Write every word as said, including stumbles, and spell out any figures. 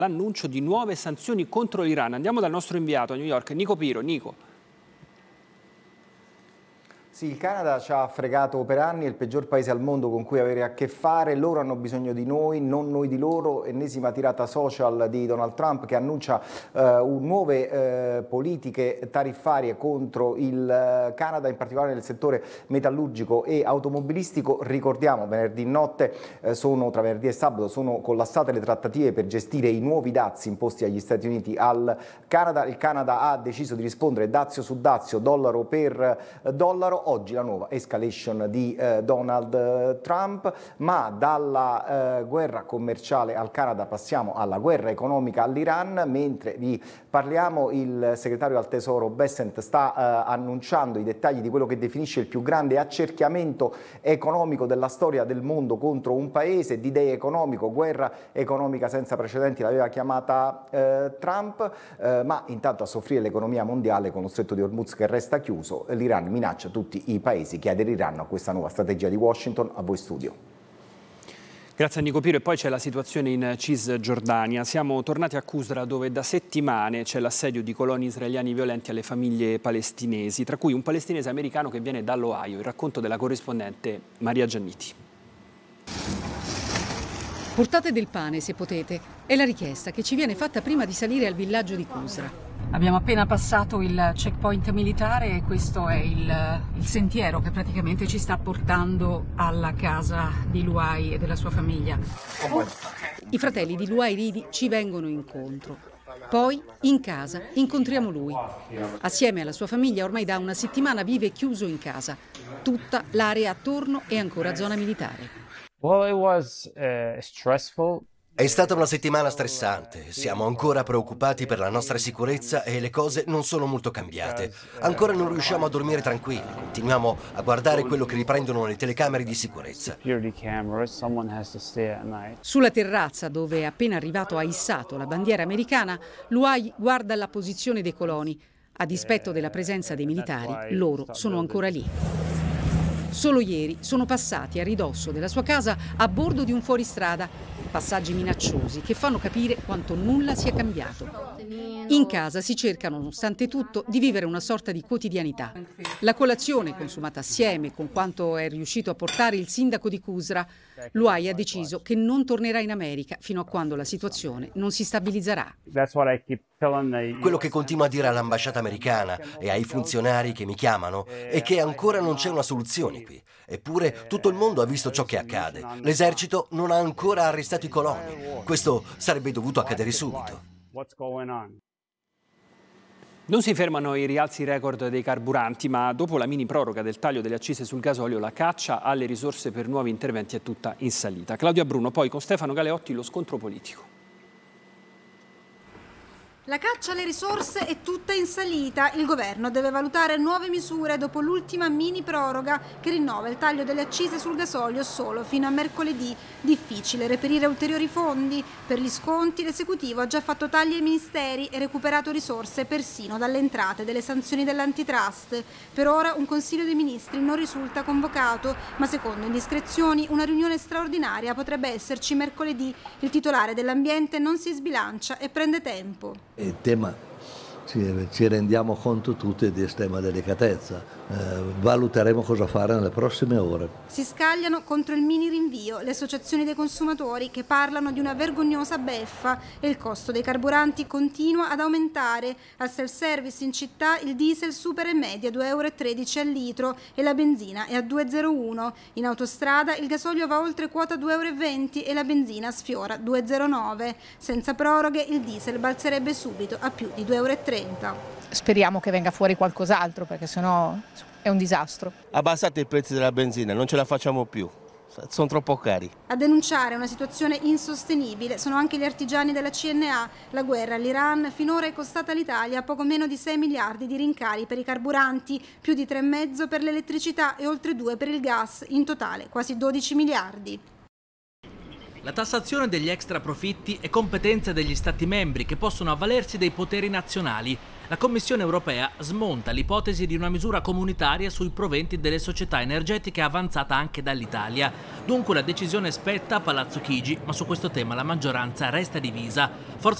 l'annuncio di nuove sanzioni contro l'Iran. Andiamo dal nostro inviato a New York, Nico Piro. Nico. Sì, il Canada ci ha fregato per anni, è il peggior paese al mondo con cui avere a che fare, loro hanno bisogno di noi, non noi di loro, ennesima tirata social di Donald Trump che annuncia eh, nuove eh, politiche tariffarie contro il Canada, in particolare nel settore metallurgico e automobilistico. Ricordiamo, venerdì notte, eh, sono, tra venerdì e sabato, sono collassate le trattative per gestire i nuovi dazi imposti agli Stati Uniti al Canada. Il Canada ha deciso di rispondere dazio su dazio, dollaro per eh, dollaro. Oggi la nuova escalation di eh, Donald eh, Trump, ma dalla eh, guerra commerciale al Canada passiamo alla guerra economica all'Iran. Mentre vi parliamo, il segretario al Tesoro Bessent sta eh, annunciando i dettagli di quello che definisce il più grande accerchiamento economico della storia del mondo contro un paese, D-Day economico, guerra economica senza precedenti l'aveva chiamata eh, Trump, eh, ma intanto a soffrire l'economia mondiale con lo stretto di Hormuz che resta chiuso. L'Iran minaccia tutti i paesi che aderiranno a questa nuova strategia di Washington. A voi studio. Grazie a Nico Piro. E poi c'è la situazione in Cisgiordania. Siamo tornati a Qusra, dove da settimane c'è l'assedio di coloni israeliani violenti alle famiglie palestinesi, tra cui un palestinese americano che viene dall'Ohio. Il racconto della corrispondente Maria Gianniti. Portate del pane se potete, è la richiesta che ci viene fatta prima di salire al villaggio di Qusra. Abbiamo appena passato il checkpoint militare e questo è il, il sentiero che praticamente ci sta portando alla casa di Luai e della sua famiglia. I fratelli di Luai Ridi ci vengono incontro. Poi, in casa, incontriamo lui. Assieme alla sua famiglia ormai da una settimana vive chiuso in casa. Tutta l'area attorno è ancora zona militare. Well, it was uh, stressful. È stata una settimana stressante, siamo ancora preoccupati per la nostra sicurezza e le cose non sono molto cambiate. Ancora non riusciamo a dormire tranquilli, continuiamo a guardare quello che riprendono le telecamere di sicurezza. Sulla terrazza, dove è appena arrivato ha issato la bandiera americana, Luai guarda la posizione dei coloni. A dispetto della presenza dei militari, loro sono ancora lì. Solo ieri sono passati a ridosso della sua casa a bordo di un fuoristrada. Passaggi minacciosi che fanno capire quanto nulla sia cambiato. In casa si cerca, nonostante tutto, di vivere una sorta di quotidianità. La colazione, consumata assieme con quanto è riuscito a portare il sindaco di Qusra, Luai ha deciso che non tornerà in America fino a quando la situazione non si stabilizzerà. Quello che continuo a dire all'ambasciata americana e ai funzionari che mi chiamano è che ancora non c'è una soluzione qui. Eppure tutto il mondo ha visto ciò che accade. L'esercito non ha ancora arrestato i coloni. Questo sarebbe dovuto accadere subito. Non si fermano i rialzi record dei carburanti, ma dopo la mini proroga del taglio delle accise sul gasolio, la caccia alle risorse per nuovi interventi è tutta in salita. Claudia Bruno, poi con Stefano Galeotti lo scontro politico. La caccia alle risorse è tutta in salita. Il governo deve valutare nuove misure dopo l'ultima mini proroga che rinnova il taglio delle accise sul gasolio solo fino a mercoledì. Difficile reperire ulteriori fondi. Per gli sconti l'esecutivo ha già fatto tagli ai ministeri e recuperato risorse persino dalle entrate delle sanzioni dell'antitrust. Per ora un Consiglio dei Ministri non risulta convocato, ma secondo indiscrezioni una riunione straordinaria potrebbe esserci mercoledì. Il titolare dell'ambiente non si sbilancia e prende tempo. Il tema, ci, ci rendiamo conto tutti di estrema delicatezza, eh, valuteremo cosa fare nelle prossime ore. Si scagliano contro il mini rinvio le associazioni dei consumatori che parlano di una vergognosa beffa e il costo dei carburanti continua ad aumentare. Al self-service in città il diesel supera in media due virgola tredici euro al litro e la benzina è a due virgola zero uno. In autostrada il gasolio va oltre quota due virgola venti euro e la benzina sfiora due virgola zero nove. Senza proroghe il diesel balzerebbe subito a più di due virgola trenta euro. Speriamo che venga fuori qualcos'altro, perché sennò è un disastro. Abbassate i prezzi della benzina, non ce la facciamo più. Sono troppo cari. A denunciare una situazione insostenibile sono anche gli artigiani della C N A. La guerra all'Iran finora è costata all'Italia poco meno di sei miliardi di rincari per i carburanti, più di tre virgola cinque per l'elettricità e oltre due per il gas, in totale quasi dodici miliardi. La tassazione degli extra profitti è competenza degli Stati membri che possono avvalersi dei poteri nazionali. La Commissione europea smonta l'ipotesi di una misura comunitaria sui proventi delle società energetiche avanzata anche dall'Italia. Dunque la decisione spetta a Palazzo Chigi, ma su questo tema la maggioranza resta divisa. Forza